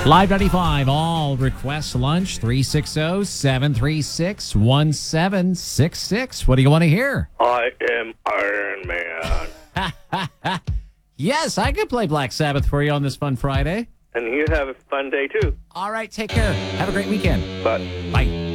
Live 95, all requests lunch, 360-736-1766. What do you want to hear? I am Iron Man. Yes, I could play Black Sabbath for you on this fun Friday. And you have a fun day, too. All right, take care. Have a great weekend. Bye. Bye.